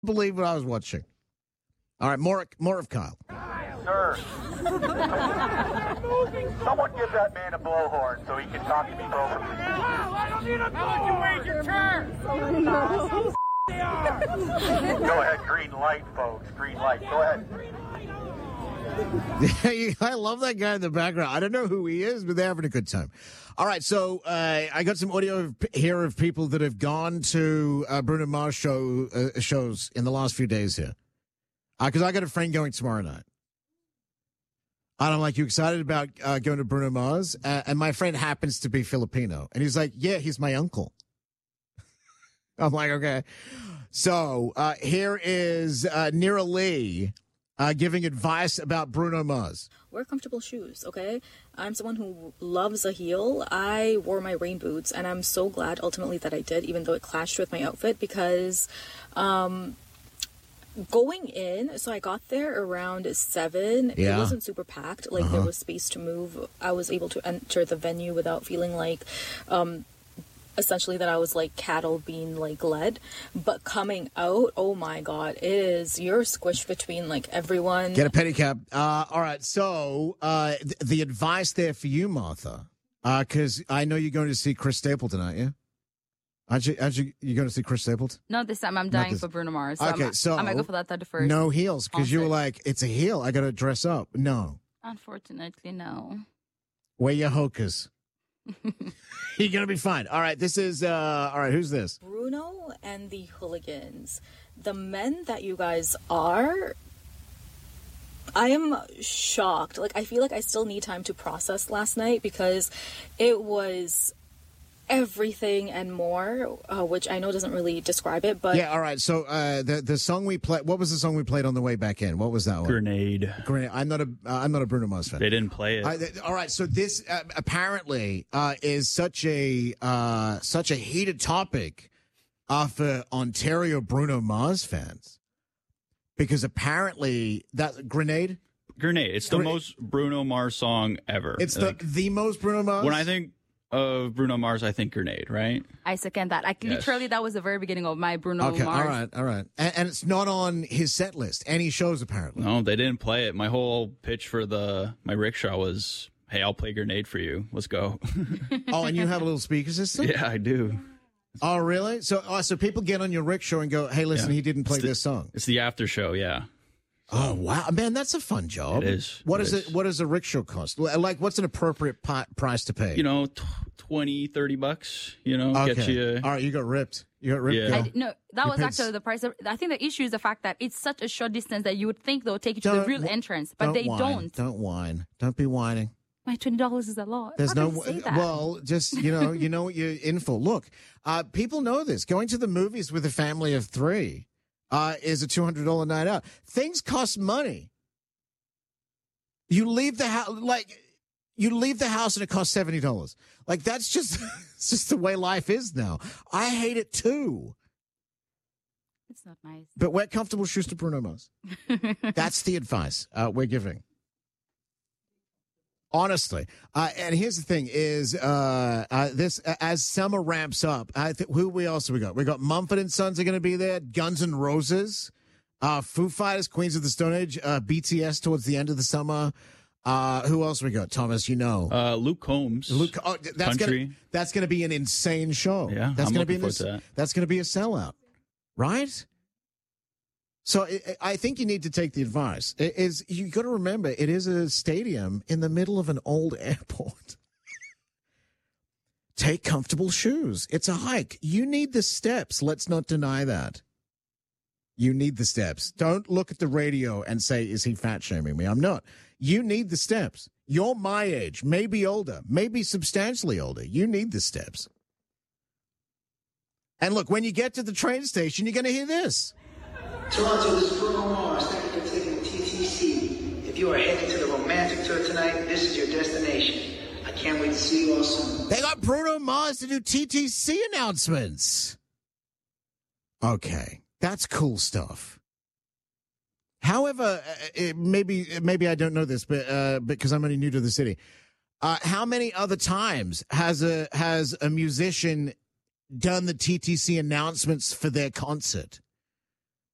believe what I was watching. All right, more of Kyle. Sir, someone give that man a blowhorn so he can talk to me over. I don't need a blowhorn. You wait your turn. Go ahead, green light, folks. Green light. Go ahead. I love that guy in the background. I don't know who he is, but they're having a good time. All right, so I got some audio here of people that have gone to Bruno Mars shows in the last few days here. Because I got a friend going tomorrow night. And I'm like, you excited about going to Bruno Mars? And my friend happens to be Filipino. And he's like, yeah, he's my uncle. I'm like, okay. So here is Nira Lee giving advice about Bruno Mars. Wear comfortable shoes, okay? I'm someone who loves a heel. I wore my rain boots, and I'm so glad ultimately that I did, even though it clashed with my outfit, because going in, so I got there around 7. Yeah. It wasn't super packed. Like, there was space to move. I was able to enter the venue without feeling like, essentially that I was like cattle being like led. But coming out, oh my God, you're squished between like everyone. Get a pedicab. All right, so the advice there for you, Martha, because I know you're going to see Chris Stapleton, aren't you? Aren't you going to see Chris Stapleton? No, this time I'm dying for Bruno Mars. So okay, so I might go for that 31st. No heels, because you were like, it's a heel. I got to dress up. No. Unfortunately, no. Wear your hokers. You're going to be fine. All right, this is, all right, who's this? Bruno and the Hooligans. The men that you guys are, I am shocked. Like, I feel like I still need time to process last night because it was everything and more, which I know doesn't really describe it, but yeah. All right. So the song we played. What was the song we played on the way back in? What was that one? Grenade. I'm not a Bruno Mars fan. They didn't play it. All right. So this apparently is such a heated topic for Ontario Bruno Mars fans because apparently that Grenade. It's the most Bruno Mars song ever. It's the most Bruno Mars. When I think of Bruno Mars, I think Grenade, right? I second that. Literally, that was the very beginning of my Bruno okay, Mars. All right. And it's not on his set list. Any shows, apparently. No, they didn't play it. My whole pitch for my rickshaw was, hey, I'll play Grenade for you. Let's go. Oh, and you have a little speaker system? Yeah, I do. Oh, really? So people get on your rickshaw and go, hey, listen, he didn't play this song. It's the after show, yeah. Oh, wow. Man, that's a fun job. It is. What does a rickshaw cost? Like, what's an appropriate price to pay? $20, $30, okay. Get you. All right, you got ripped. Yeah. No, that was actually the price. I think the issue is the fact that it's such a short distance that you would think they'll take you to the real entrance, but they don't. Don't whine. Don't be whining. My $20 is a lot. There's How can you say that? Well, just, you know what you're in for. Look, people know this. Going to the movies with a family of 3 is a $200 night out. Things cost money. You leave the house, and it costs $70. Like, that's just, it's just the way life is now. I hate it too. It's not nice. But wear comfortable shoes to Bruno Mars. That's the advice we're giving. Honestly. And here's the thing is, this, as summer ramps up, who else have we got? We got Mumford & Sons are going to be there, Guns N' Roses, Foo Fighters, Queens of the Stone Age, BTS towards the end of the summer. Who else we got, Thomas? Luke Combs. That's Country. That's going to be an insane show. Yeah, that's I'm going to be looking forward to that. That's going to be a sellout, right? So I think you need to take the advice. You got to remember, it is a stadium in the middle of an old airport. Take comfortable shoes. It's a hike. You need the steps. Let's not deny that. You need the steps. Don't look at the radio and say, is he fat shaming me? I'm not. You need the steps. You're my age, maybe older, maybe substantially older. You need the steps. And look, when you get to the train station, you're going to hear this. Toronto, this is Bruno Mars. Thank you for taking the TTC. If you are heading to the romantic tour tonight, this is your destination. I can't wait to see you all soon. They got Bruno Mars to do TTC announcements. Okay, that's cool stuff. However, maybe I don't know this, but because I'm only new to the city, how many other times has a musician done the TTC announcements for their concert?